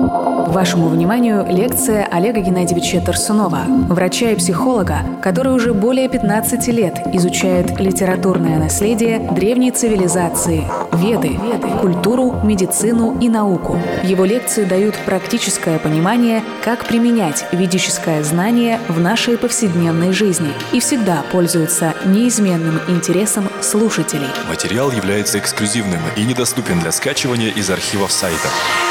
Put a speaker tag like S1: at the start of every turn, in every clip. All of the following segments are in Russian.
S1: Вашему вниманию лекция Олега Геннадьевича Тарсунова, врача и психолога, который уже более 15 лет изучает литературное наследие древней цивилизации, Веды, культуру, медицину и науку. Его лекции дают практическое понимание, как применять ведическое знание в нашей повседневной жизни и всегда пользуются неизменным интересом слушателей.
S2: Материал является эксклюзивным и недоступен для скачивания из архивов сайта.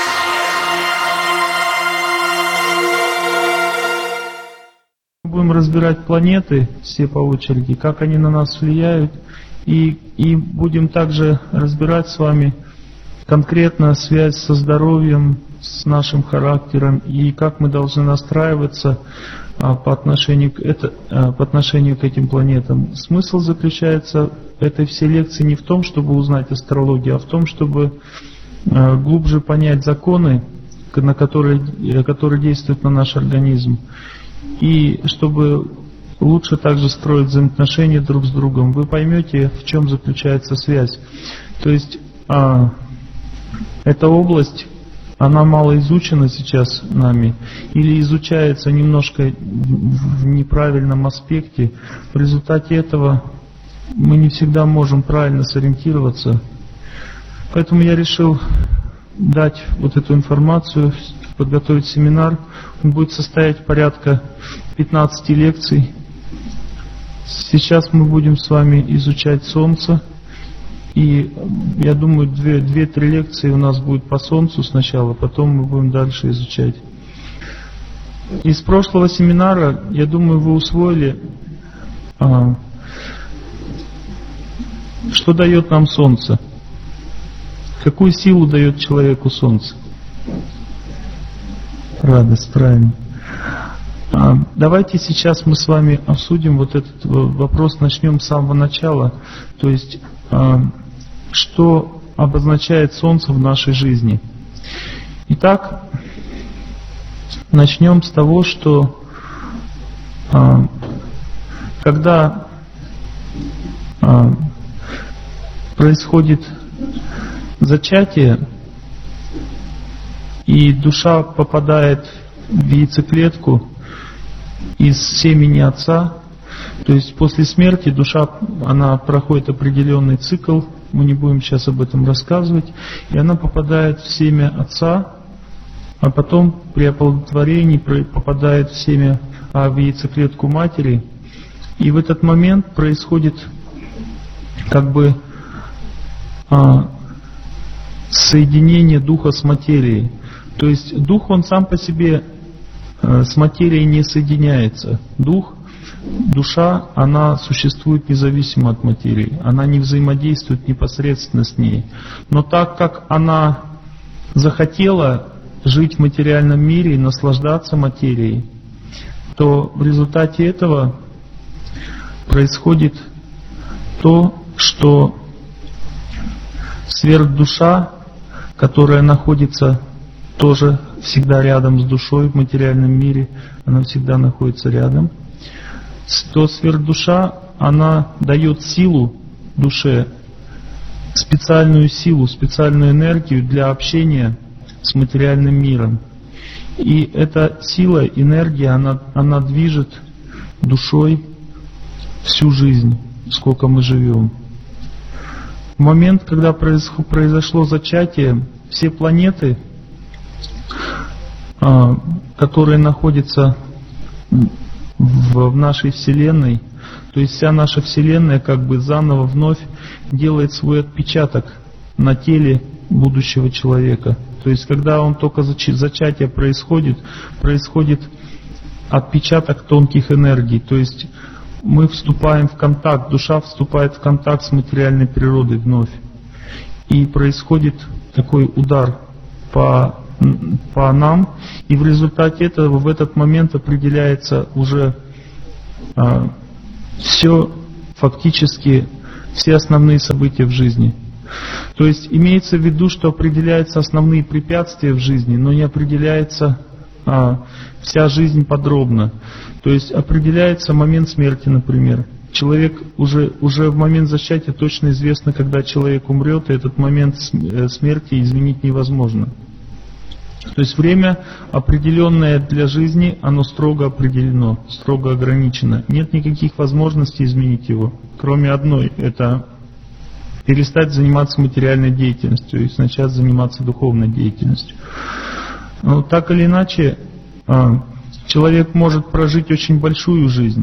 S3: Будем разбирать планеты все по очереди, как они на нас влияют, и будем также разбирать с вами конкретно связь со здоровьем, с нашим характером и как мы должны настраиваться по отношению к этим планетам. Смысл заключается этой всей лекции не в том, чтобы узнать астрологию, а в том, чтобы глубже понять законы, которые действуют на наш организм. И чтобы лучше также строить взаимоотношения друг с другом, вы поймете, в чем заключается связь. То есть эта область, она мало изучена сейчас нами, или изучается немножко в неправильном аспекте. В результате этого мы не всегда можем правильно сориентироваться. Поэтому я решил дать вот эту информацию, подготовить семинар. Он будет состоять порядка 15 лекций. Сейчас мы будем с вами изучать Солнце. И я думаю, 2-3 лекции у нас будет по Солнцу сначала, потом мы будем дальше изучать. Из прошлого семинара, я думаю, вы усвоили, что дает нам Солнце. Какую силу дает человеку Солнце? Радость, правильно. Давайте сейчас мы с вами обсудим вот этот вопрос, начнем с самого начала. То есть, что обозначает Солнце в нашей жизни. Итак, начнем с того, что когда происходит зачатие, и душа попадает в яйцеклетку из семени отца, то есть после смерти душа, она проходит определенный цикл, мы не будем сейчас об этом рассказывать, и она попадает в семя отца, а потом при оплодотворении попадает в яйцеклетку матери, и в этот момент происходит соединение духа с материей. То есть дух, он сам по себе с материей не соединяется. Душа, она существует независимо от материи. Она не взаимодействует непосредственно с ней. Но так как она захотела жить в материальном мире и наслаждаться материей, то в результате этого происходит то, что сверхдуша, которая находится тоже всегда рядом с душой в материальном мире, она всегда находится рядом, то сверхдуша, она дает силу душе, специальную силу, специальную энергию для общения с материальным миром. И эта сила, энергия, она движет душой всю жизнь, сколько мы живем. В момент, когда произошло зачатие, все планеты, которые находятся в нашей Вселенной, то есть вся наша Вселенная заново вновь делает свой отпечаток на теле будущего человека. То есть когда только зачатие происходит отпечаток тонких энергий. То есть мы вступаем в контакт, душа вступает в контакт с материальной природой вновь. И происходит такой удар по нам, и в результате этого в этот момент определяется уже фактически все основные события в жизни. То есть имеется в виду, что определяются основные препятствия в жизни, но не определяется вся жизнь подробно. То есть определяется момент смерти, например. Человек уже в момент зачатия точно известно, когда человек умрет, и этот момент смерти изменить невозможно. То есть время, определенное для жизни, оно строго определено, строго ограничено. Нет никаких возможностей изменить его, кроме одной – это перестать заниматься материальной деятельностью и начать заниматься духовной деятельностью. Но так или иначе, человек может прожить очень большую жизнь.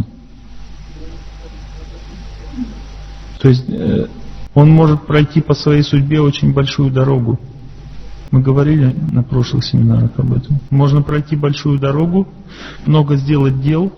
S3: То есть он может пройти по своей судьбе очень большую дорогу. Мы говорили на прошлых семинарах об этом. Можно пройти большую дорогу, много сделать дел,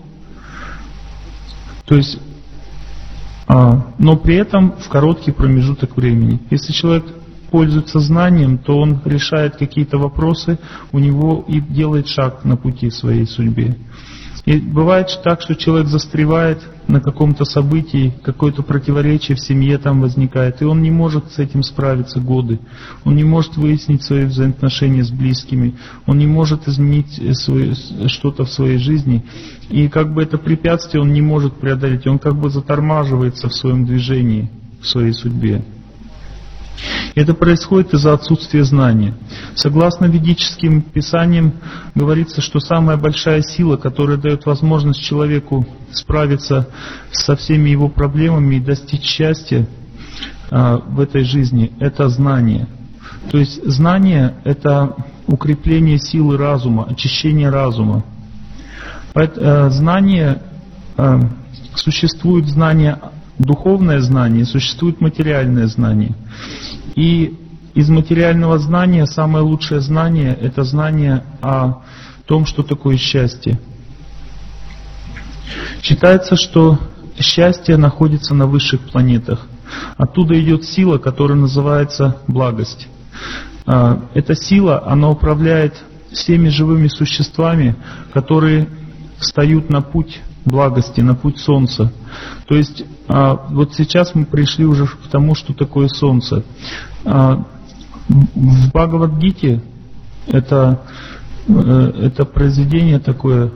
S3: то есть, но при этом в короткий промежуток времени. Если человек пользуется знанием, то он решает какие-то вопросы, у него и делает шаг на пути в своей судьбе. И бывает так, что человек застревает на каком-то событии, какое-то противоречие в семье там возникает, и он не может с этим справиться годы. Он не может выяснить свои взаимоотношения с близкими, он не может изменить что-то в своей жизни. И как бы это препятствие он не может преодолеть, он как бы затормаживается в своем движении, в своей судьбе. Это происходит из-за отсутствия знания. Согласно ведическим писаниям, говорится, что самая большая сила, которая дает возможность человеку справиться со всеми его проблемами и достичь счастья в этой жизни, это знание. То есть знание – это укрепление силы разума, очищение разума. Знание, существует знание, духовное знание, существует материальное знание. И из материального знания самое лучшее знание – это знание о том, что такое счастье. Считается, что счастье находится на высших планетах. Оттуда идет сила, которая называется благость. Эта сила, она управляет всеми живыми существами, которые встают на путь благости, на путь солнца. То есть вот сейчас мы пришли уже к тому, что такое солнце. В Бхагавад-гите это произведение такое,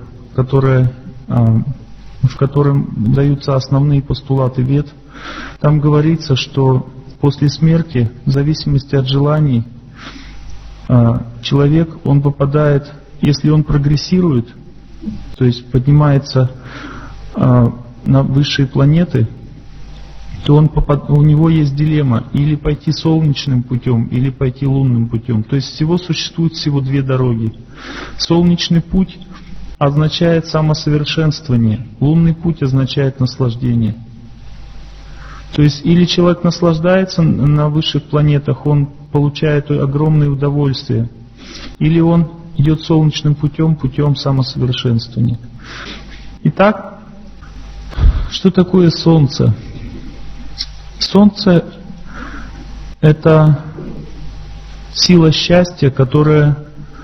S3: в котором даются основные постулаты Вед. Там говорится, что после смерти, в зависимости от желаний, человек, он попадает, если он прогрессирует, то есть поднимается на высшие планеты, то у него есть дилемма: или пойти солнечным путем, или пойти лунным путем. То есть существует всего две дороги. Солнечный путь означает самосовершенствование, лунный путь означает наслаждение. То есть или человек наслаждается на высших планетах, он получает огромное удовольствие, или он идет солнечным путем, путем самосовершенствования. Итак, что такое Солнце? Солнце – это сила счастья, которая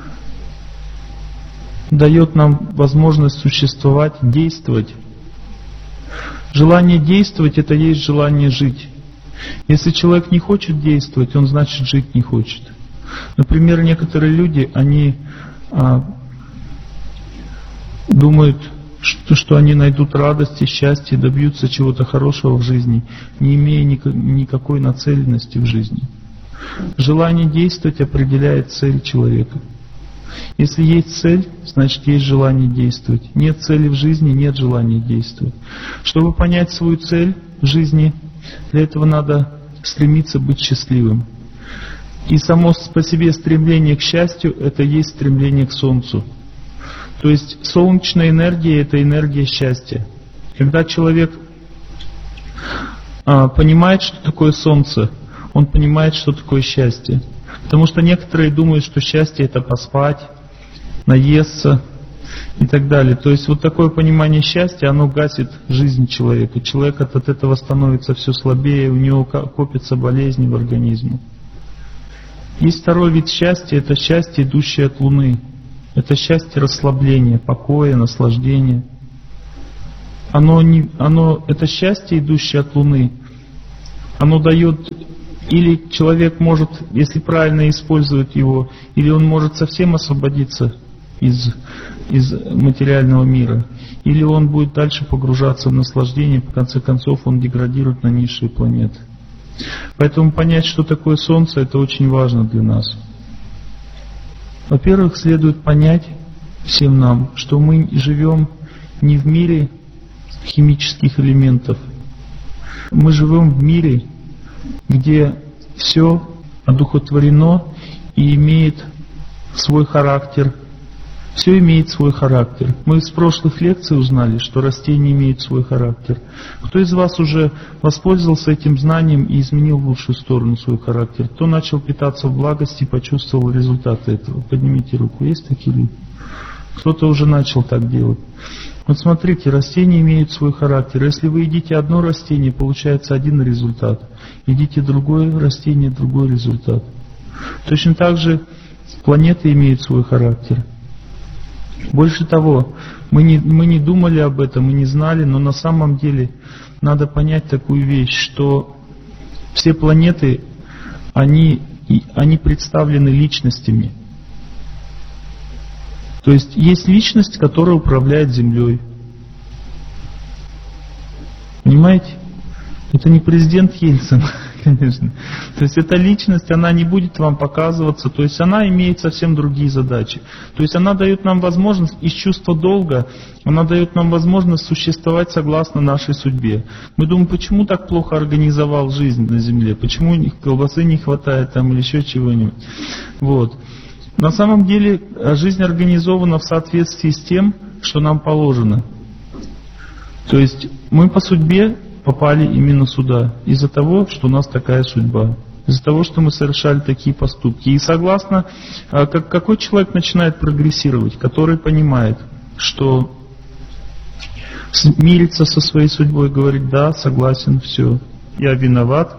S3: дает нам возможность существовать, действовать. Желание действовать – это есть желание жить. Если человек не хочет действовать, он значит жить не хочет. Например, некоторые люди, они думают, что они найдут радость и счастье, добьются чего-то хорошего в жизни, не имея никакой нацеленности в жизни. Желание действовать определяет цель человека. Если есть цель, значит есть желание действовать. Нет цели в жизни, нет желания действовать. Чтобы понять свою цель в жизни, для этого надо стремиться быть счастливым. И само по себе стремление к счастью – это есть стремление к Солнцу. То есть солнечная энергия – это энергия счастья. Когда человек понимает, что такое Солнце, он понимает, что такое счастье. Потому что некоторые думают, что счастье – это поспать, наесться и так далее. То есть вот такое понимание счастья, оно гасит жизнь человека. Человек от этого становится все слабее, у него копятся болезни в организме. Есть второй вид счастья – это счастье, идущее от Луны. Это счастье расслабления, покоя, наслаждения. Это счастье, идущее от Луны, оно дает, или человек может, если правильно использовать его, или он может совсем освободиться из материального мира, или он будет дальше погружаться в наслаждение, в конце концов он деградирует на низшие планеты. Поэтому понять, что такое Солнце, это очень важно для нас. Во-первых, следует понять всем нам, что мы живем не в мире химических элементов. Мы живем в мире, где все одухотворено и имеет свой характер. Все имеет свой характер. Мы из прошлых лекций узнали, что растения имеют свой характер. Кто из вас уже воспользовался этим знанием и изменил в лучшую сторону свой характер? Кто начал питаться в благости и почувствовал результаты этого? Поднимите руку. Есть такие люди? Кто-то уже начал так делать. Вот смотрите, растения имеют свой характер. Если вы едите одно растение, получается один результат. Едите другое растение, другой результат. Точно так же планеты имеют свой характер. Больше того, мы не думали об этом, мы не знали, но на самом деле надо понять такую вещь, что все планеты, они представлены личностями. То есть личность, которая управляет Землей. Понимаете? Это не президент Ельцин, конечно. То есть эта личность, она не будет вам показываться, то есть она имеет совсем другие задачи. То есть она дает нам возможность из чувства долга, она дает нам возможность существовать согласно нашей судьбе. Мы думаем, почему так плохо организовал жизнь на Земле, почему колбасы не хватает там или еще чего-нибудь. Вот. На самом деле жизнь организована в соответствии с тем, что нам положено. То есть мы по судьбе попали именно сюда, из-за того, что у нас такая судьба, из-за того, что мы совершали такие поступки. И согласно, какой человек начинает прогрессировать, который понимает, что мирится со своей судьбой, говорит, да, согласен, все, я виноват,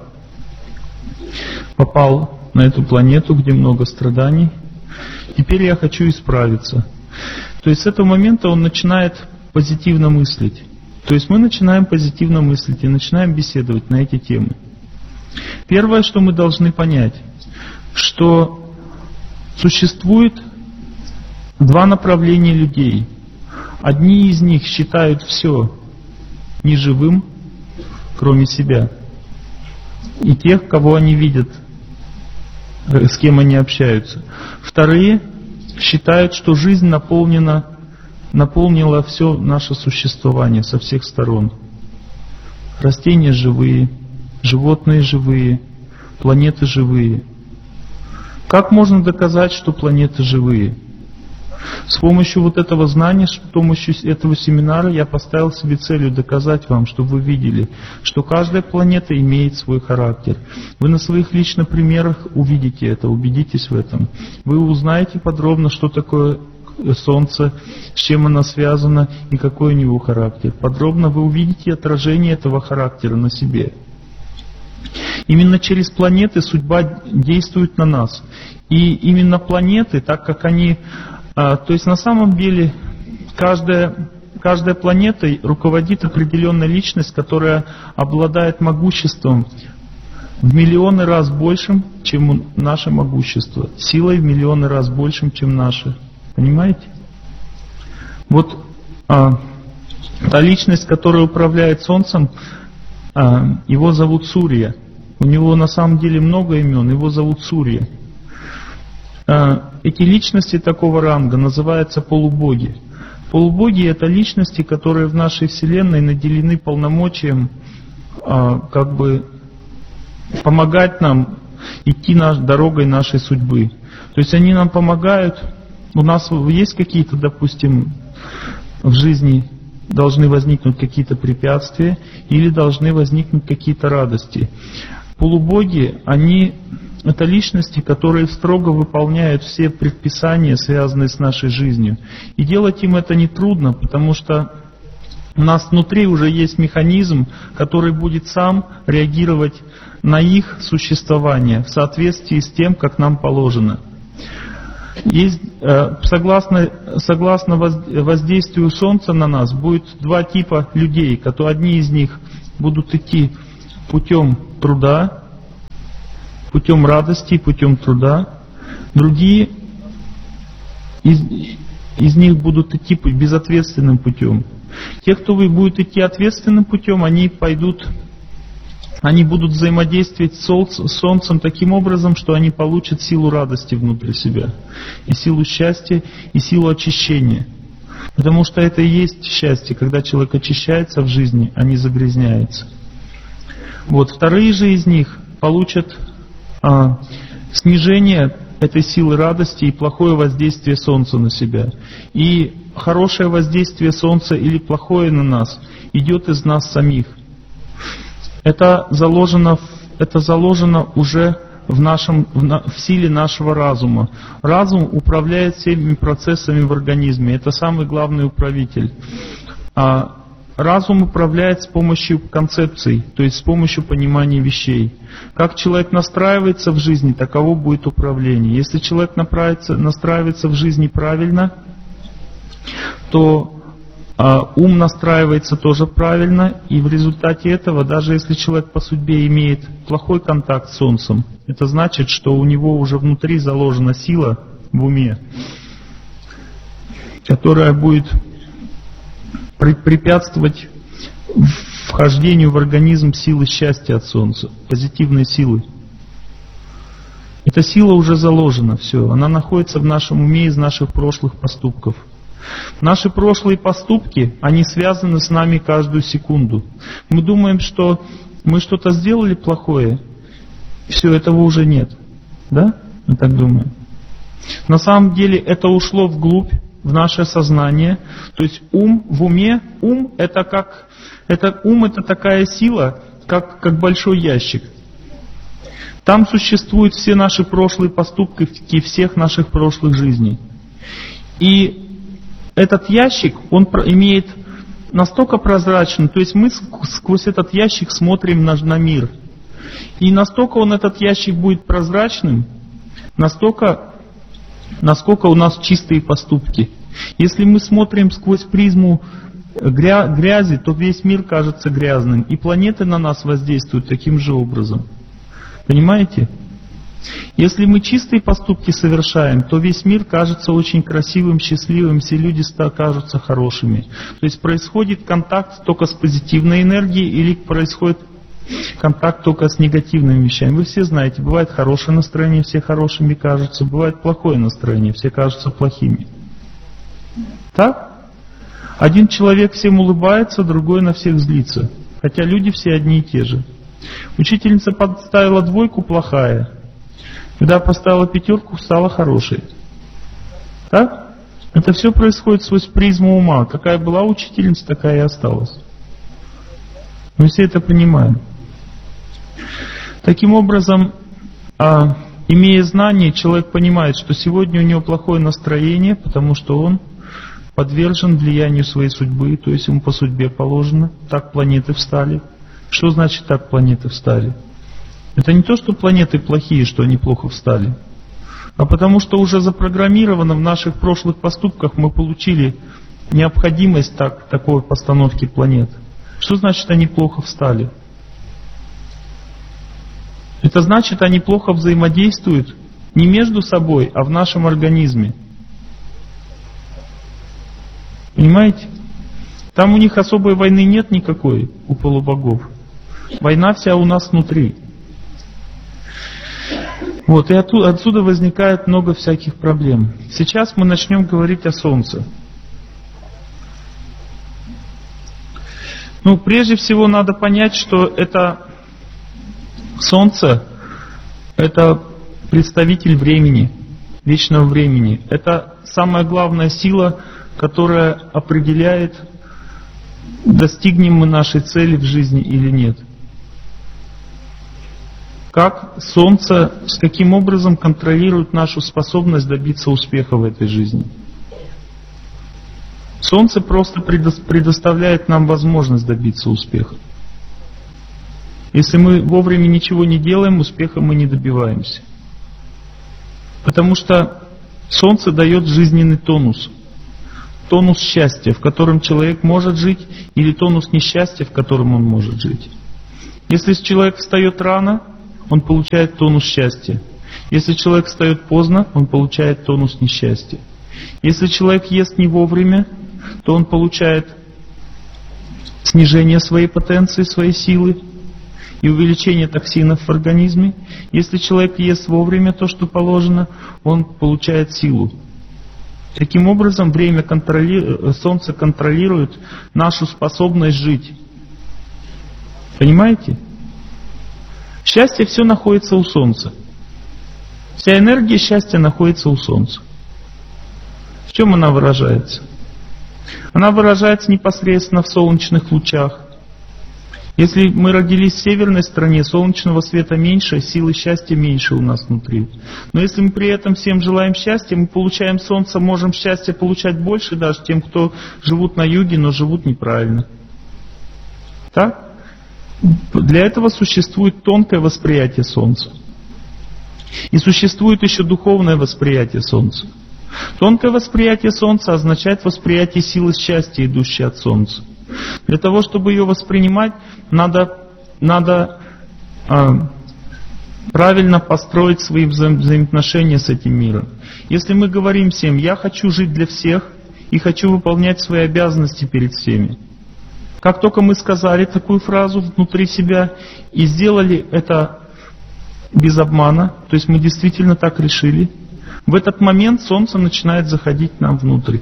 S3: попал на эту планету, где много страданий, теперь я хочу исправиться. То есть с этого момента он начинает позитивно мыслить. То есть мы начинаем позитивно мыслить и начинаем беседовать на эти темы. Первое, что мы должны понять, что существует два направления людей. Одни из них считают все неживым, кроме себя, и тех, кого они видят, с кем они общаются. Вторые считают, что жизнь наполнила все наше существование со всех сторон. Растения живые, животные живые, планеты живые. Как можно доказать, что планеты живые? С помощью вот этого знания, с помощью этого семинара я поставил себе целью доказать вам, чтобы вы видели, что каждая планета имеет свой характер. Вы на своих личных примерах увидите это, убедитесь в этом. Вы узнаете подробно, что такое Солнце, с чем оно связано и какой у него характер. Подробно вы увидите отражение этого характера на себе. Именно через планеты судьба действует на нас. И именно планеты, так как они... то есть на самом деле каждая планетой руководит определенная личность, которая обладает могуществом в миллионы раз большим, чем наше могущество. Силой в миллионы раз большим, чем наше. Понимаете? Вот та личность, которая управляет Солнцем, его зовут Сурья. У него на самом деле много имен, его зовут Сурья. Эти личности такого ранга называются полубоги. Полубоги — это личности, которые в нашей Вселенной наделены полномочием помогать нам идти дорогой нашей судьбы. То есть они нам помогают. У нас есть какие-то, допустим, в жизни должны возникнуть какие-то препятствия или должны возникнуть какие-то радости. Полубоги, это личности, которые строго выполняют все предписания, связанные с нашей жизнью. И делать им это нетрудно, потому что у нас внутри уже есть механизм, который будет сам реагировать на их существование в соответствии с тем, как нам положено. Есть, согласно воздействию Солнца на нас, будет два типа людей, одни из них будут идти путем труда, путем радости, путем труда, другие из них будут идти безответственным путем. Те, кто будет идти ответственным путем, они пойдут они будут взаимодействовать с Солнцем таким образом, что они получат силу радости внутри себя, и силу счастья, и силу очищения. Потому что это и есть счастье, когда человек очищается в жизни, а не загрязняется. Вот, вторые же из них получат снижение этой силы радости и плохое воздействие Солнца на себя. И хорошее воздействие Солнца или плохое на нас идет из нас самих. Это заложено уже в силе нашего разума. Разум управляет всеми процессами в организме. Это самый главный управитель. Разум управляет с помощью концепций, то есть с помощью понимания вещей. Как человек настраивается в жизни, таково будет управление. Если человек настраивается в жизни правильно, то ум настраивается тоже правильно, и в результате этого, даже если человек по судьбе имеет плохой контакт с Солнцем, это значит, что у него уже внутри заложена сила в уме, которая будет препятствовать вхождению в организм силы счастья от Солнца, позитивной силы. Эта сила уже заложена, все, она находится в нашем уме из наших прошлых поступков. Наши прошлые поступки, они связаны с нами каждую секунду. Мы думаем, что мы что-то сделали плохое, все, этого уже нет. Да? Мы так думаем. На самом деле это ушло вглубь, в наше сознание. То есть ум в уме, ум это такая сила, как большой ящик. Там существуют все наши прошлые поступки всех наших прошлых жизней. И этот ящик, он имеет настолько прозрачный, то есть мы сквозь этот ящик смотрим на мир. И настолько этот ящик будет прозрачным, насколько у нас чистые поступки. Если мы смотрим сквозь призму грязи, то весь мир кажется грязным, и планеты на нас воздействуют таким же образом. Понимаете? Если мы чистые поступки совершаем, то весь мир кажется очень красивым, счастливым, все люди кажутся хорошими. То есть происходит контакт только с позитивной энергией или происходит контакт только с негативными вещами. Вы все знаете, бывает хорошее настроение, все хорошими кажутся, бывает плохое настроение, все кажутся плохими. Так? Один человек всем улыбается, другой на всех злится. Хотя люди все одни и те же. Учительница поставила 2 плохая. Когда поставила 5, стала хорошей. Так? Это все происходит сквозь призму ума. Какая была учительница, такая и осталась. Мы все это понимаем. Таким образом, имея знание, человек понимает, что сегодня у него плохое настроение, потому что он подвержен влиянию своей судьбы, то есть ему по судьбе положено. Так планеты встали. Что значит так планеты встали? Это не то, что планеты плохие, что они плохо встали, а потому что уже запрограммировано в наших прошлых поступках, мы получили необходимость такой постановки планет. Что значит они плохо встали? Это значит, они плохо взаимодействуют не между собой, а в нашем организме. Понимаете? Там у них особой войны нет никакой, у полубогов. Война вся у нас внутри. Вот, и отсюда возникает много всяких проблем. Сейчас мы начнем говорить о Солнце. Прежде всего надо понять, что это Солнце, это представитель времени, вечного времени. Это самая главная сила, которая определяет, достигнем мы нашей цели в жизни или нет. Как Солнце, каким образом контролирует нашу способность добиться успеха в этой жизни. Солнце просто предоставляет нам возможность добиться успеха. Если мы вовремя ничего не делаем, успеха мы не добиваемся. Потому что Солнце дает жизненный тонус. Тонус счастья, в котором человек может жить, или тонус несчастья, в котором он может жить. Если человек встает рано, он получает тонус счастья. Если человек встает поздно, он получает тонус несчастья. Если человек ест не вовремя, то он получает снижение своей потенции, своей силы. и увеличение токсинов в организме. Если человек ест вовремя то, что положено, он получает силу. Таким образом, Солнце контролирует нашу способность жить. Понимаете? Счастье все находится у Солнца. Вся энергия счастья находится у Солнца. В чем она выражается? Она выражается непосредственно в солнечных лучах. Если мы родились в северной стране, солнечного света меньше, силы счастья меньше у нас внутри. Но если мы при этом всем желаем счастья, мы получаем солнце, можем счастье получать больше даже тем, кто живут на юге, но живут неправильно. Так? Для этого существует тонкое восприятие солнца. И существует еще духовное восприятие солнца. Тонкое восприятие солнца означает восприятие силы счастья, идущей от солнца. Для того, чтобы ее воспринимать, надо правильно построить свои взаимоотношения с этим миром. Если мы говорим всем: я хочу жить для всех и хочу выполнять свои обязанности перед всеми. Как только мы сказали такую фразу внутри себя и сделали это без обмана, то есть мы действительно так решили, в этот момент солнце начинает заходить нам внутрь.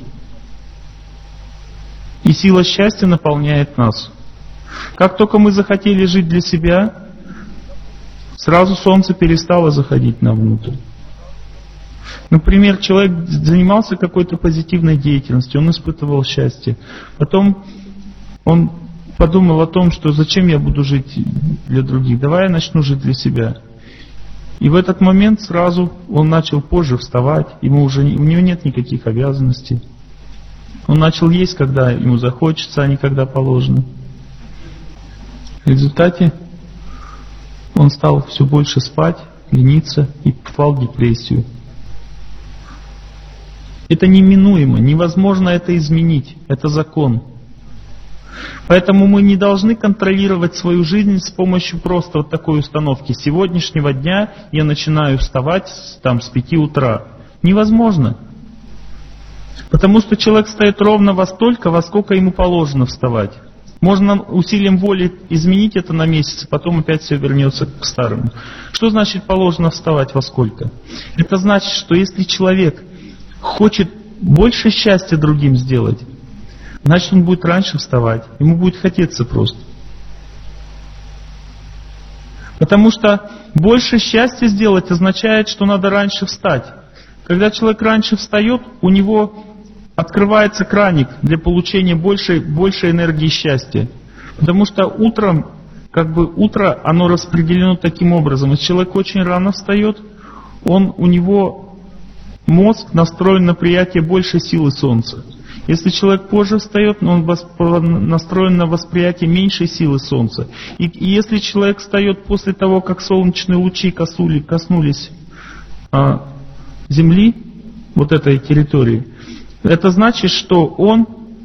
S3: И сила счастья наполняет нас. Как только мы захотели жить для себя, сразу солнце перестало заходить нам внутрь. Например, человек занимался какой-то позитивной деятельностью, он испытывал счастье. Потом он подумал о том, что зачем я буду жить для других, давай я начну жить для себя. И в этот момент сразу он начал позже вставать, у него нет никаких обязанностей. Он начал есть, когда ему захочется, а не когда положено. В результате он стал все больше спать, лениться и впал в депрессию. Это неминуемо, невозможно это изменить, это закон. Поэтому мы не должны контролировать свою жизнь с помощью просто вот такой установки. С сегодняшнего дня я начинаю вставать с 5 утра. Невозможно. Потому что человек встает ровно во сколько ему положено вставать. Можно усилием воли изменить это на месяц, потом опять все вернется к старому. Что значит положено вставать во сколько? Это значит, что если человек хочет больше счастья другим сделать, значит он будет раньше вставать, ему будет хотеться просто. Потому что больше счастья сделать означает, что надо раньше встать. Когда человек раньше встает, у него открывается краник для получения большей энергии счастья. Потому что утром, утро, оно распределено таким образом. Если человек очень рано встает, у него мозг настроен на приятие большей силы Солнца. Если человек позже встает, он настроен на восприятие меньшей силы Солнца. И если человек встает после того, как солнечные лучи коснулись Земли, вот этой территории, это значит, что он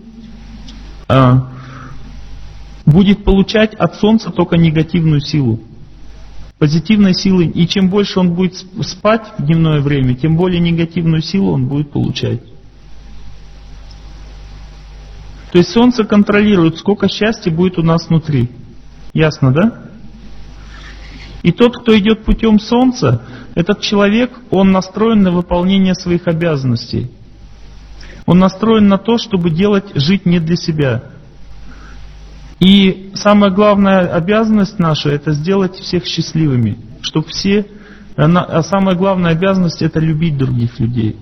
S3: будет получать от Солнца только негативную силу. Позитивной силы. И чем больше он будет спать в дневное время, тем более негативную силу он будет получать. То есть Солнце контролирует, сколько счастья будет у нас внутри. Ясно, да? И тот, кто идет путем Солнца, этот человек, он настроен на выполнение своих обязанностей. Он настроен на то, чтобы жить не для себя. И самая главная обязанность наша — это сделать всех счастливыми. А самая главная обязанность — это любить других людей.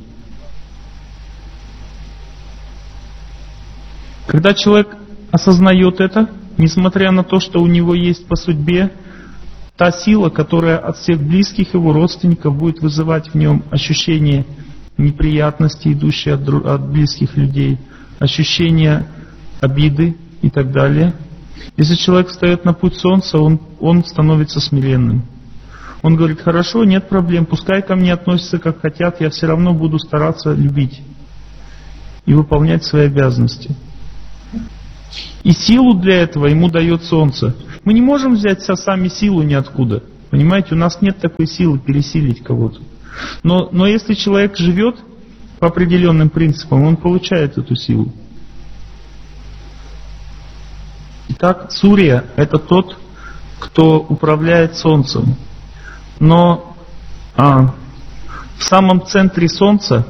S3: Когда человек осознает это, несмотря на то, что у него есть по судьбе та сила, которая от всех близких его родственников будет вызывать в нем ощущение неприятности, идущие от близких людей, ощущение обиды и так далее. Если человек встает на путь Солнца, он становится смиренным. Он говорит: хорошо, нет проблем, пускай ко мне относятся как хотят, я все равно буду стараться любить и выполнять свои обязанности. И силу для этого ему дает Солнце. Мы не можем взять сами силу ниоткуда. Понимаете, у нас нет такой силы пересилить кого-то. Но если человек живет по определенным принципам, он получает эту силу. Итак, Сурья — это тот кто управляет Солнцем. Но в самом центре Солнца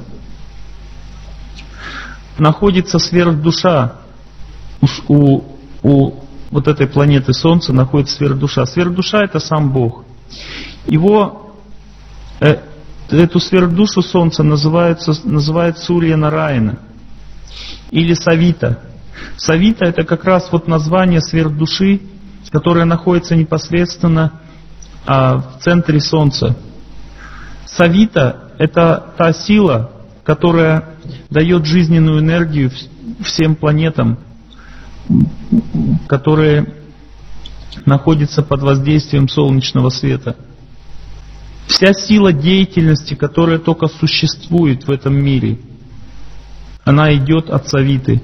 S3: находится сверхдуша. У вот этой планеты Солнце находится сверхдуша. Сверхдуша — это сам Бог. Эту сверхдушу Солнца называют Сурья Нараяна или Савита. Савита — это как раз вот название сверхдуши, которая находится непосредственно в центре Солнца. Савита — это та сила, которая дает жизненную энергию всем планетам, которые находятся под воздействием солнечного света. Вся сила деятельности, которая только существует в этом мире, она идет от Савиты.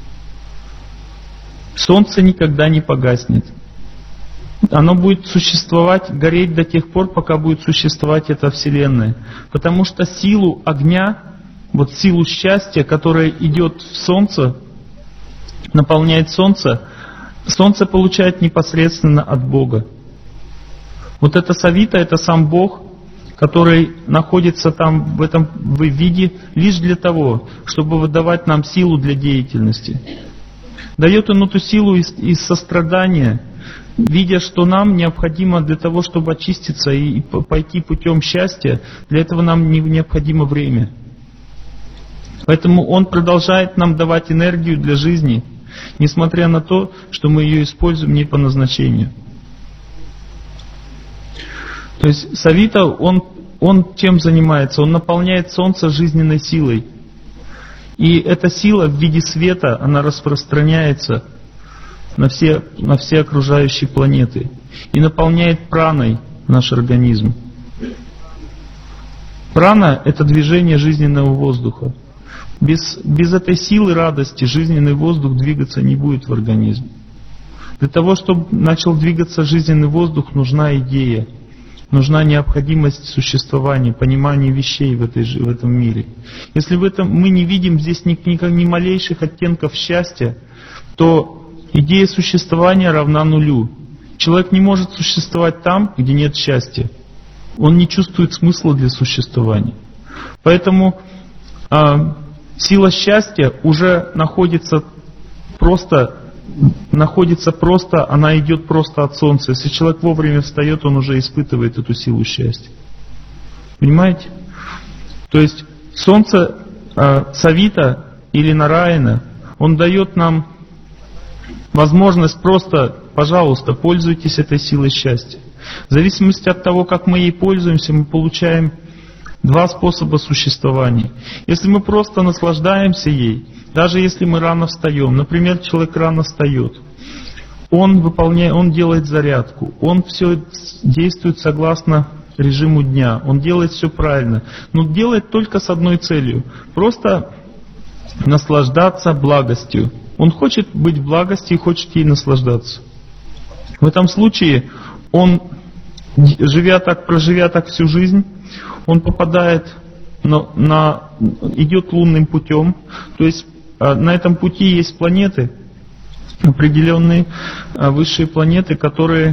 S3: Солнце никогда не погаснет. Оно будет существовать, гореть до тех пор, пока будет существовать эта Вселенная. Потому что силу огня, вот силу счастья, которая идет в Солнце, наполняет Солнце, Солнце получает непосредственно от Бога. Вот эта Савита — это сам Бог, который находится там в этом виде лишь для того, чтобы выдавать нам силу для деятельности. Дает он эту силу из сострадания, видя, что нам необходимо для того, чтобы очиститься и пойти путем счастья, для этого нам необходимо время. Поэтому он продолжает нам давать энергию для жизни, несмотря на то, что мы ее используем не по назначению. То есть Савита, он чем занимается? Он наполняет Солнце жизненной силой. И эта сила в виде света, она распространяется на все окружающие планеты и наполняет праной наш организм. Прана — это движение жизненного воздуха. Без этой силы радости жизненный воздух двигаться не будет в организме. Для того, чтобы начал двигаться жизненный воздух, нужна идея. Нужна необходимость существования, понимания вещей в этом мире. Если мы не видим здесь ни малейших оттенков счастья, то идея существования равна нулю. Человек не может существовать там, где нет счастья. Он не чувствует смысла для существования. Поэтому сила счастья уже находится просто, она идет просто от Солнца. Если человек вовремя встает, он уже испытывает эту силу счастья. Понимаете? То есть Солнце, Савита или Нараяна, он дает нам возможность просто, пожалуйста, пользуйтесь этой силой счастья. В зависимости от того, как мы ей пользуемся, мы получаем два способа существования. Если мы просто наслаждаемся ей, даже если мы рано встаем, например, человек рано встает, он делает зарядку, он все действует согласно режиму дня, он делает все правильно, но делает только с одной целью — просто наслаждаться благостью. Он хочет быть в благости и хочет ей наслаждаться. В этом случае он, проживя так всю жизнь, он попадает идет лунным путем, то есть на этом пути есть планеты, определенные высшие планеты, которые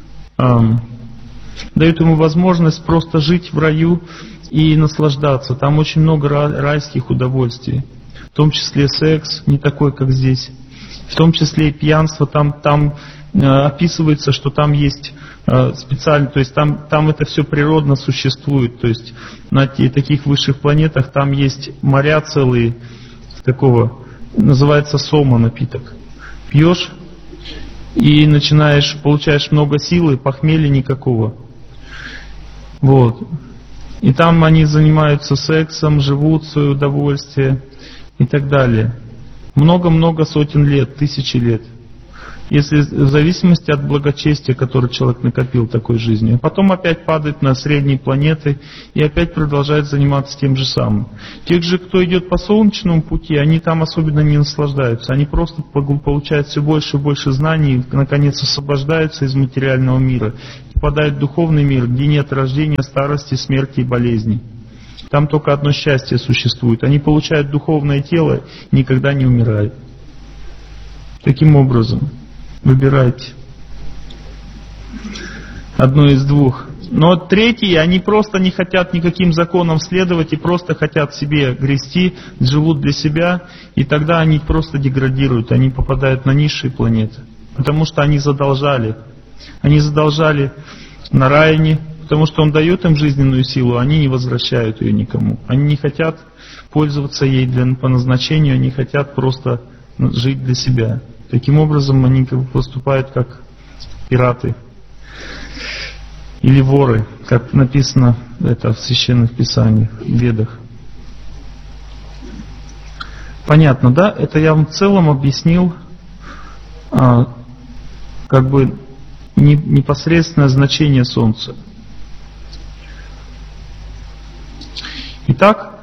S3: дают ему возможность просто жить в раю и наслаждаться. Там очень много райских удовольствий, в том числе секс, не такой, как здесь, в том числе и пьянство. Там описывается, что там есть специально, то есть там это все природно существует, то есть на таких высших планетах там есть моря целые, такого, называется сома напиток. Пьешь и получаешь много силы, похмелья никакого. Вот. И там они занимаются сексом, живут в свое удовольствие и так далее. Много-много сотен лет, тысячи лет. Если в зависимости от благочестия, которое человек накопил такой жизнью. А потом опять падает на средние планеты и опять продолжает заниматься тем же самым. Тех же, кто идет по солнечному пути, они там особенно не наслаждаются. Они просто получают все больше и больше знаний и, наконец, освобождаются из материального мира. Попадают в духовный мир, где нет рождения, старости, смерти и болезней. Там только одно счастье существует. Они получают духовное тело и никогда не умирают. Таким образом, выбирайте. Одно из двух. Но третьи, они просто не хотят никаким законам следовать и просто хотят себе грести, живут для себя, и тогда они просто деградируют, они попадают на низшие планеты. Потому что они задолжали. Они задолжали Нараяне, потому что он дает им жизненную силу, они не возвращают ее никому. Они не хотят пользоваться ей по назначению, они хотят просто жить для себя. Таким образом они поступают как пираты. Или воры, как написано это в священных писаниях, в Ведах. Понятно, да? Это я вам в целом объяснил как бы непосредственное значение Солнца. Итак,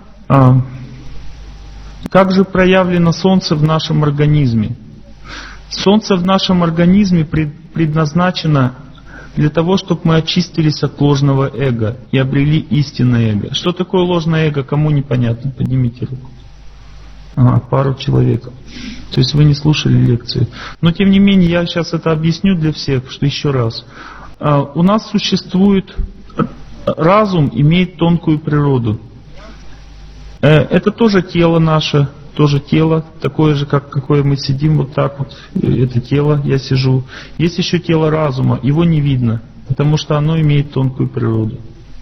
S3: как же проявлено Солнце в нашем организме? Солнце в нашем организме предназначено для того, чтобы мы очистились от ложного эго и обрели истинное эго. Что такое ложное эго, кому непонятно? Поднимите руку. Пару человек. То есть вы не слушали лекцию. Но тем не менее, я сейчас это объясню для всех, что еще раз. У нас существует разум, имеет тонкую природу. Это тоже тело наше, тоже тело, такое же, как какое мы сидим, вот так вот, это тело, я сижу. Есть еще тело разума, его не видно, потому что оно имеет тонкую природу.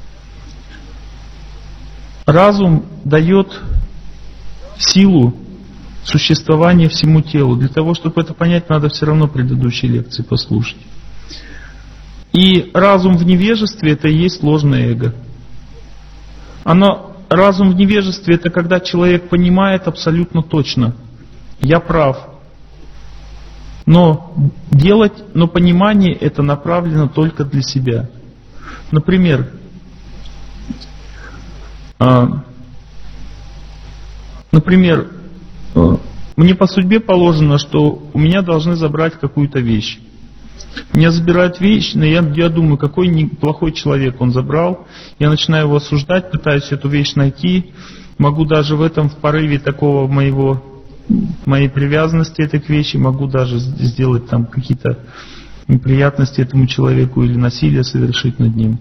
S3: Разум дает силу существования всему телу. Для того, чтобы это понять, надо все равно предыдущие лекции послушать. И разум в невежестве — это и есть ложное эго. Разум в невежестве — это когда человек понимает абсолютно точно: я прав. Но понимание это направлено только для себя. Например, мне по судьбе положено, что у меня должны забрать какую-то вещь. Меня забирают вещь, но я думаю, какой неплохой человек он забрал. Я начинаю его осуждать, пытаюсь эту вещь найти. Могу даже в порыве такого моей привязанности этой к вещи, могу даже сделать там какие-то неприятности этому человеку или насилие совершить над ним.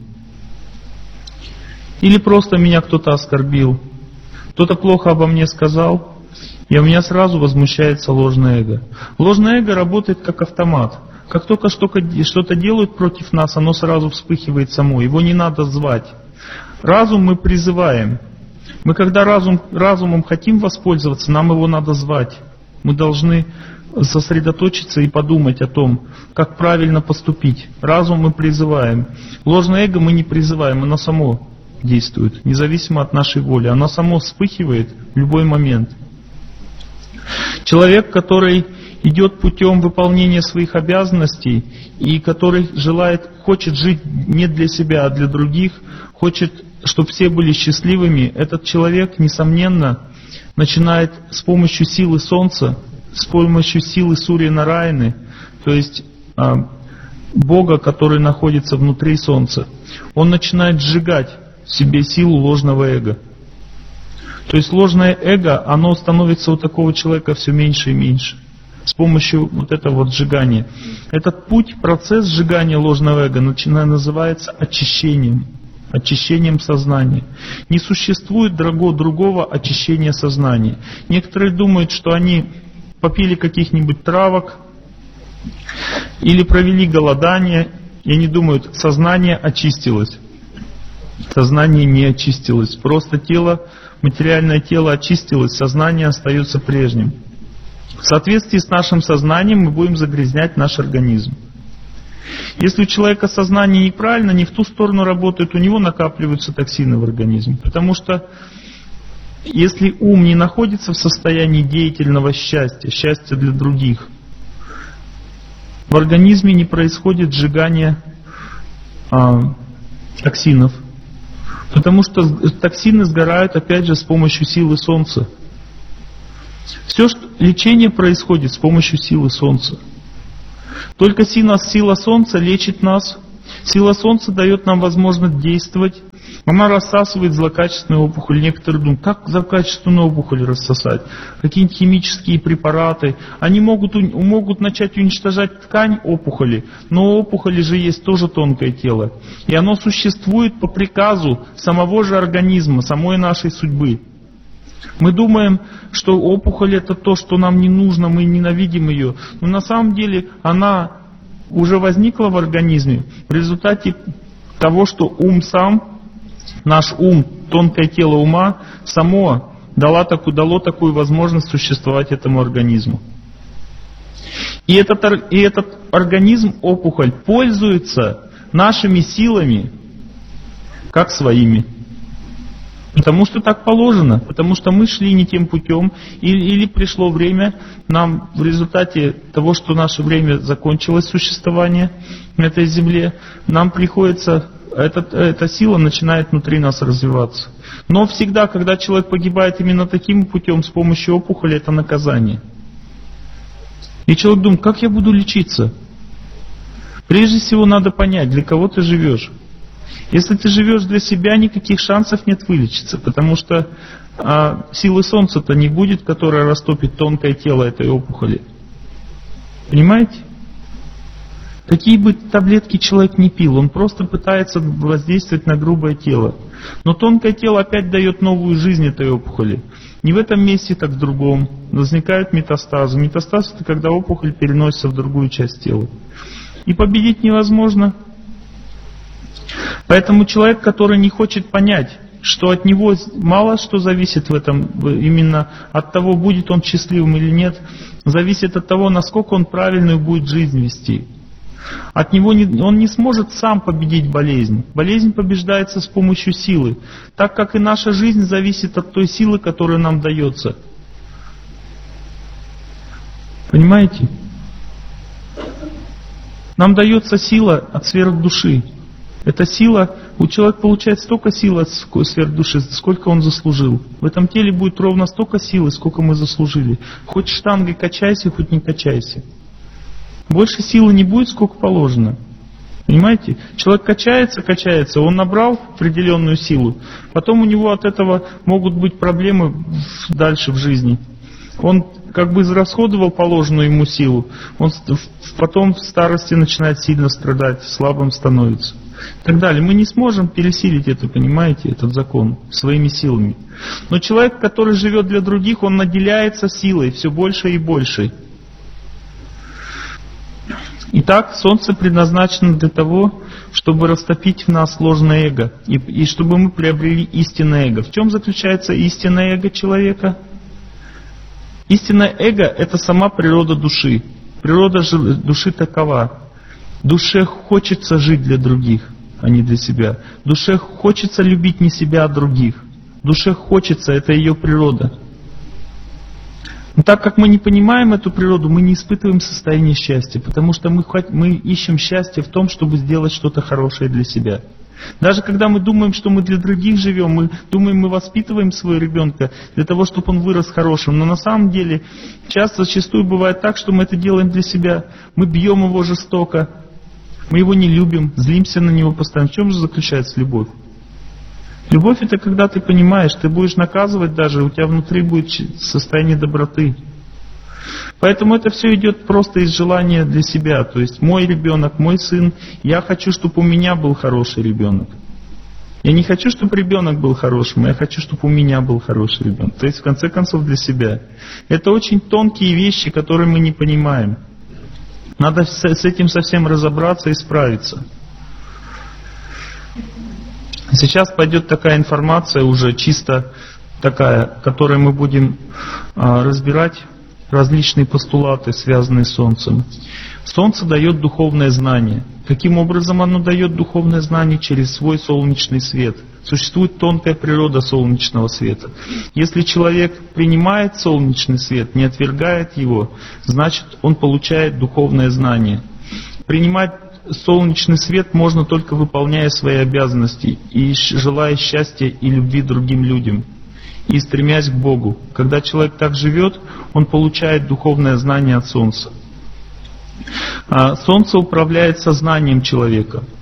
S3: Или просто меня кто-то оскорбил. Кто-то плохо обо мне сказал, и у меня сразу возмущается ложное эго. Ложное эго работает как автомат. Как только что-то делают против нас, оно сразу вспыхивает само. Его не надо звать. Разум мы призываем. Мы когда разумом хотим воспользоваться, нам его надо звать. Мы должны сосредоточиться и подумать о том, как правильно поступить. Разум мы призываем. Ложное эго мы не призываем, оно само действует, независимо от нашей воли. Оно само вспыхивает в любой момент. Человек, который идет путем выполнения своих обязанностей и который хочет жить не для себя, а для других, хочет, чтобы все были счастливыми, этот человек, несомненно, начинает с помощью силы Солнца, с помощью силы Сурья Нараяны, то есть Бога, который находится внутри Солнца, он начинает сжигать в себе силу ложного эго. То есть ложное эго, оно становится у такого человека все меньше и меньше. С помощью вот этого сжигания. Этот процесс сжигания ложного эго называется очищением. Очищением сознания. Не существует другого очищения сознания. Некоторые думают, что они попили каких-нибудь травок или провели голодание, и они думают, сознание очистилось. Сознание не очистилось. Просто материальное тело очистилось, сознание остается прежним. В соответствии с нашим сознанием мы будем загрязнять наш организм. Если у человека сознание неправильно, не в ту сторону работает, у него накапливаются токсины в организме. Потому что если ум не находится в состоянии деятельного счастья для других, в организме не происходит сжигание токсинов. Потому что токсины сгорают опять же с помощью силы Солнца. Лечение происходит с помощью силы Солнца. Только сила Солнца лечит нас. Сила Солнца дает нам возможность действовать Она рассасывает злокачественную опухоль. Некоторые думают, как злокачественную опухоль рассосать? Какие-нибудь химические препараты. Они могут начать уничтожать ткань опухоли, но у опухоли же есть тоже тонкое тело. И оно существует по приказу самого же организма, самой нашей судьбы. Мы думаем, что опухоль это то, что нам не нужно, мы ненавидим ее. Но на самом деле она уже возникла в организме в результате того, что ум сам, наш ум, тонкое тело ума, само дало такую возможность существовать этому организму. И этот организм, опухоль, пользуется нашими силами как своими. Потому что так положено, потому что мы шли не тем путем, или пришло время, нам в результате того, что наше время закончилось существование на этой земле, нам приходится, эта сила начинает внутри нас развиваться. Но всегда, когда человек погибает именно таким путем, с помощью опухоли, это наказание. И человек думает, как я буду лечиться? Прежде всего надо понять, для кого ты живешь. Если ты живешь для себя, никаких шансов нет вылечиться, потому что силы солнца-то не будет, которая растопит тонкое тело этой опухоли. Понимаете? Какие бы таблетки человек не пил, он просто пытается воздействовать на грубое тело. Но тонкое тело опять дает новую жизнь этой опухоли. Не в этом месте, так в другом. Возникают метастазы. Метастаз — это когда опухоль переносится в другую часть тела. И победить невозможно. Поэтому человек, который не хочет понять, что от него мало что зависит в этом, именно от того, будет он счастливым или нет, зависит от того, насколько он правильную будет жизнь вести. От него он не сможет сам победить болезнь. Болезнь побеждается с помощью силы, так как и наша жизнь зависит от той силы, которая нам дается. Понимаете? Нам дается сила от сверхдуши. Эта сила, у человека получает столько силы от сверхдуши, сколько он заслужил. В этом теле будет ровно столько силы, сколько мы заслужили. Хоть штангой качайся, хоть не качайся. Больше силы не будет, сколько положено. Понимаете? Человек качается, он набрал определенную силу, потом у него от этого могут быть проблемы дальше в жизни. Он как бы израсходовал положенную ему силу, он потом в старости начинает сильно страдать, слабым становится. И так далее. Мы не сможем пересилить это, понимаете, этот закон своими силами. Но человек, который живет для других, он наделяется силой все больше и больше. Итак, солнце предназначено для того, чтобы растопить в нас ложное эго, и чтобы мы приобрели истинное эго. В чем заключается истинное эго человека? Истинное эго — это сама природа души. Природа души такова. Душе хочется жить для других, а не для себя. Душе хочется любить не себя, а других. Душе хочется, это ее природа. Но так как мы не понимаем эту природу, мы не испытываем состояние счастья, потому что мы ищем счастье в том, чтобы сделать что-то хорошее для себя. Даже когда мы думаем, что мы для других живем, мы думаем, мы воспитываем своего ребенка для того, чтобы он вырос хорошим. Но на самом деле зачастую бывает так, что мы это делаем для себя. Мы бьем его жестоко, мы его не любим, злимся на него постоянно. В чем же заключается любовь? Любовь — это когда ты понимаешь, ты будешь наказывать даже, у тебя внутри будет состояние доброты. Поэтому это все идет просто из желания для себя. То есть мой ребенок, мой сын, я хочу, чтобы у меня был хороший ребенок. Я не хочу, чтобы ребенок был хорошим, я хочу, чтобы у меня был хороший ребенок. То есть в конце концов для себя. Это очень тонкие вещи, которые мы не понимаем. Надо с этим совсем разобраться и справиться. Сейчас пойдет такая информация, уже чисто такая, которой мы будем разбирать различные постулаты, связанные с Солнцем. Солнце дает духовное знание. Каким образом оно дает духовное знание? Через свой солнечный свет. Существует тонкая природа солнечного света. Если человек принимает солнечный свет, не отвергает его, значит он получает духовное знание. Принимать солнечный свет можно только выполняя свои обязанности и желая счастья и любви другим людям, и стремясь к Богу. Когда человек так живет, он получает духовное знание от Солнца. Солнце управляет сознанием человека.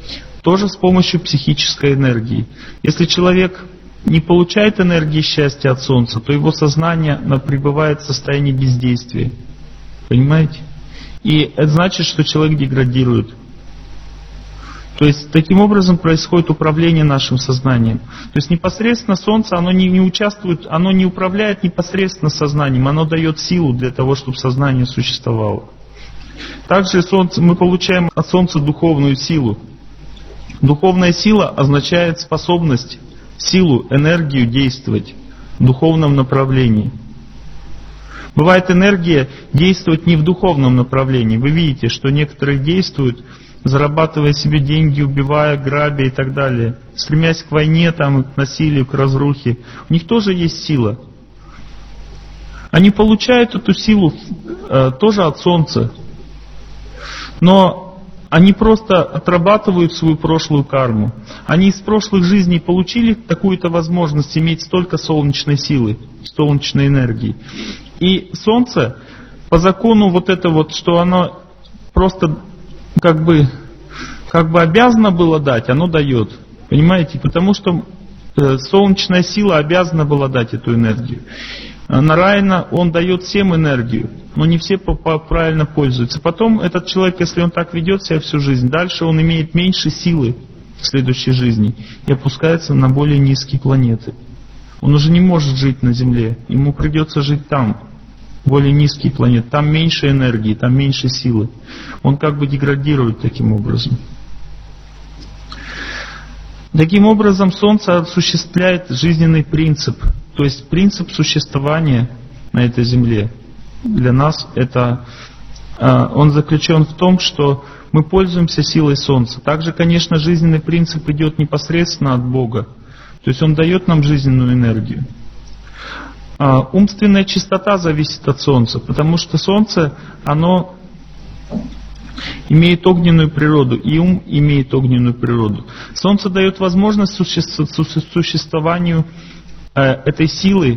S3: тоже с помощью психической энергии. Если человек не получает энергии счастья от Солнца, то его сознание пребывает в состоянии бездействия. Понимаете? И это значит, что человек деградирует. То есть таким образом происходит управление нашим сознанием. То есть непосредственно Солнце, оно не участвует, оно не управляет непосредственно сознанием, оно дает силу для того, чтобы сознание существовало. Также мы получаем от Солнца духовную силу. Духовная сила означает способность, силу, энергию действовать в духовном направлении. Бывает энергия действовать не в духовном направлении. Вы видите, что некоторые действуют, зарабатывая себе деньги, убивая, грабя и так далее, стремясь к войне, к насилию, к разрухе. У них тоже есть сила. Они получают эту силу тоже от Солнца. Но они просто отрабатывают свою прошлую карму. Они из прошлых жизней получили такую-то возможность иметь столько солнечной силы, солнечной энергии. И Солнце, по закону что оно просто как бы обязано было дать, оно дает. Понимаете? Потому что солнечная сила обязана была дать эту энергию. Нараяна, он дает всем энергию, но не все правильно пользуются. Потом этот человек, если он так ведет себя всю жизнь, дальше он имеет меньше силы в следующей жизни и опускается на более низкие планеты. Он уже не может жить на Земле, ему придется жить там, более низкие планеты, там меньше энергии, там меньше силы. Он как бы деградирует таким образом. Таким образом, Солнце осуществляет жизненный принцип, то есть принцип существования на этой Земле. Для нас он заключен в том, что мы пользуемся силой Солнца. Также, конечно, жизненный принцип идет непосредственно от Бога, то есть Он дает нам жизненную энергию. Умственная чистота зависит от Солнца, потому что Солнце, оно имеет огненную природу, и ум имеет огненную природу. Солнце дает возможность существованию этой силы,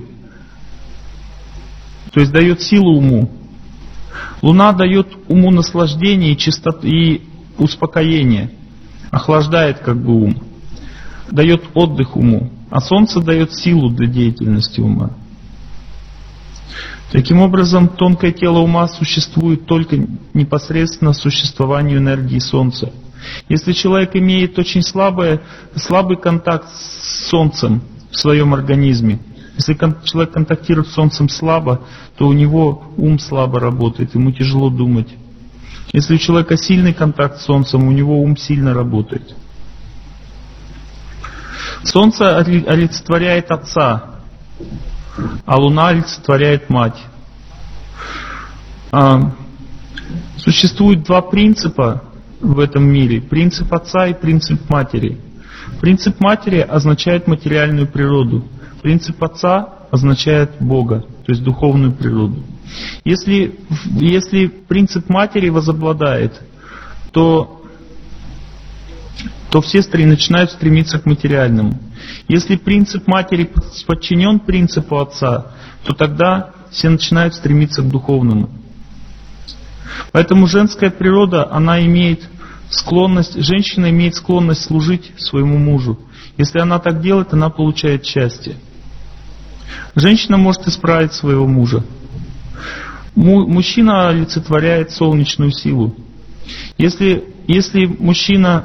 S3: то есть дает силу уму. Луна дает уму наслаждение и успокоение, охлаждает как бы ум, дает отдых уму, а Солнце дает силу для деятельности ума. Таким образом, тонкое тело ума существует только непосредственно существованию энергии Солнца. Если человек имеет очень слабый контакт с Солнцем в своем организме, если человек контактирует с Солнцем слабо, то у него ум слабо работает, ему тяжело думать. Если у человека сильный контакт с Солнцем, у него ум сильно работает. Солнце олицетворяет Отца, а Луна олицетворяет Мать. Существует два принципа в этом мире. Принцип Отца и принцип Матери. Принцип Матери означает материальную природу. Принцип Отца означает Бога, то есть духовную природу. Если принцип Матери возобладает, то все начинают стремиться к материальному. Если принцип Матери подчинен принципу Отца, то тогда все начинают стремиться к духовному. Поэтому женская природа, женщина имеет склонность служить своему мужу. Если она так делает, она получает счастье. Женщина может исправить своего мужа. Мужчина олицетворяет солнечную силу. Если мужчина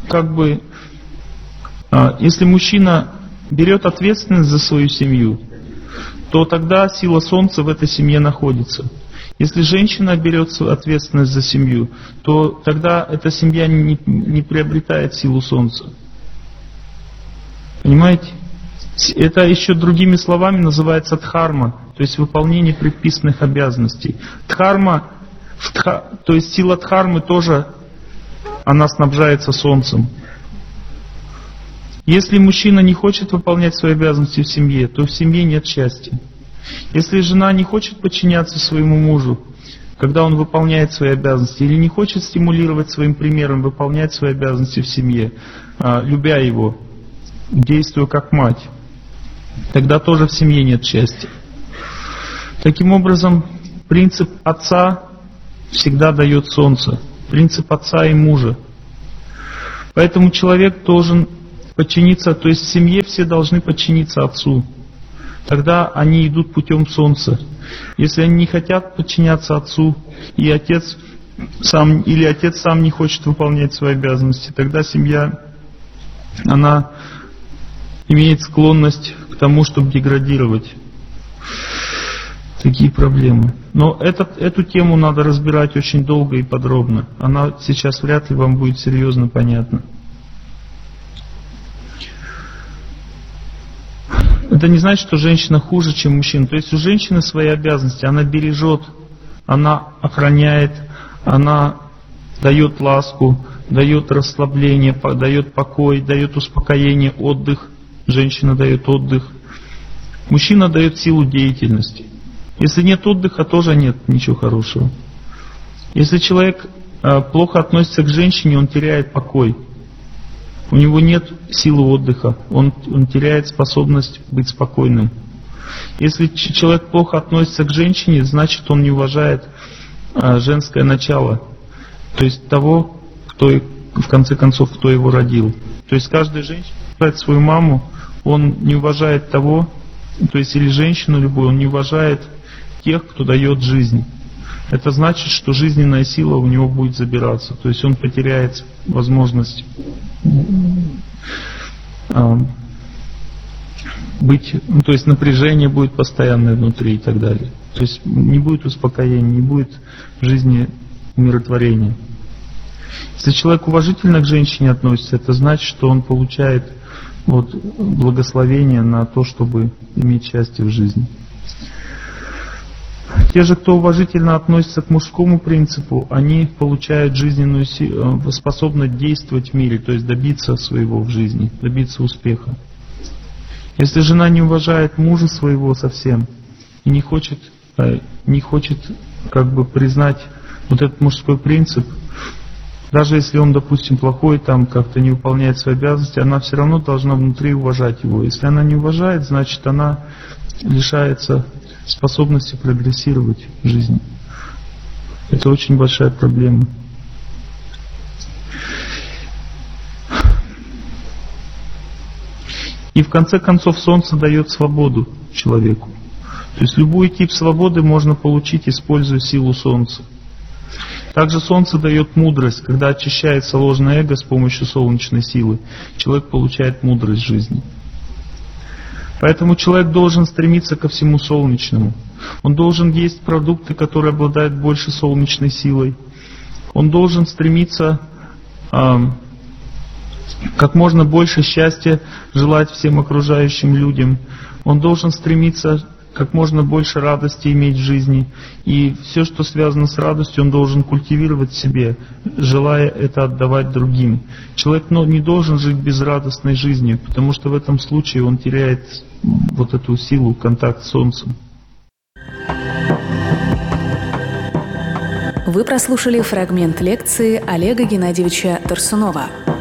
S3: берет ответственность за свою семью, то тогда сила Солнца в этой семье находится. Если женщина берет ответственность за семью, то тогда эта семья не приобретает силу Солнца. Понимаете? Это еще другими словами называется дхарма, то есть выполнение предписанных обязанностей. Дхарма, то есть сила дхармы тоже, она снабжается Солнцем. Если мужчина не хочет выполнять свои обязанности в семье, то в семье нет счастья. Если жена не хочет подчиняться своему мужу, когда он выполняет свои обязанности, или не хочет стимулировать своим примером выполнять свои обязанности в семье, любя его, действуя как мать, тогда тоже в семье нет счастья. Таким образом, принцип Отца всегда дает Солнце, принцип Отца и мужа. Поэтому человек должен подчиниться, то есть в семье все должны подчиниться отцу. Тогда они идут путем солнца. Если они не хотят подчиняться отцу, и отец сам не хочет выполнять свои обязанности, тогда семья, она имеет склонность к тому, чтобы деградировать. Такие проблемы. Но эту тему надо разбирать очень долго и подробно. Она сейчас вряд ли вам будет серьезно понятна. Это не значит, что женщина хуже, чем мужчина. То есть у женщины свои обязанности. Она бережет, она охраняет, она дает ласку, дает расслабление, дает покой, дает успокоение, отдых. Женщина дает отдых. Мужчина дает силу деятельности. Если нет отдыха, тоже нет ничего хорошего. Если человек плохо относится к женщине, он теряет покой. У него нет силы отдыха, он теряет способность быть спокойным. Если человек плохо относится к женщине, значит он не уважает женское начало, то есть того, в конце концов, кто его родил. То есть каждая женщина уважает свою маму, он не уважает того, то есть или женщину любую, он не уважает тех, кто дает жизнь. Это значит, что жизненная сила у него будет забираться. То есть он потеряет возможность быть, то есть напряжение будет постоянное внутри и так далее. То есть не будет успокоения, не будет в жизни умиротворения. Если человек уважительно к женщине относится, это значит, что он получает благословение на то, чтобы иметь счастье в жизни. Те же, кто уважительно относится к мужскому принципу, они получают жизненную силу, способность действовать в мире, то есть добиться своего в жизни, добиться успеха. Если жена не уважает мужа своего совсем и не хочет признать этот мужской принцип, даже если он, допустим, плохой, как-то не выполняет свои обязанности, она все равно должна внутри уважать его. Если она не уважает, значит она лишается способности прогрессировать в жизни. Это очень большая проблема. И в конце концов солнце дает свободу человеку. То есть любой тип свободы можно получить, используя силу солнца. Также солнце дает мудрость. Когда очищается ложное эго с помощью солнечной силы, человек получает мудрость жизни. Поэтому человек должен стремиться ко всему солнечному. Он должен есть продукты, которые обладают больше солнечной силой. Он должен стремиться как можно больше счастья желать всем окружающим людям. Он должен стремиться как можно больше радости иметь в жизни. И все, что связано с радостью, он должен культивировать в себе, желая это отдавать другим. Человек не должен жить безрадостной жизнью, потому что в этом случае он теряет эту силу, контакт с солнцем.
S1: Вы прослушали фрагмент лекции Олега Геннадьевича Торсунова.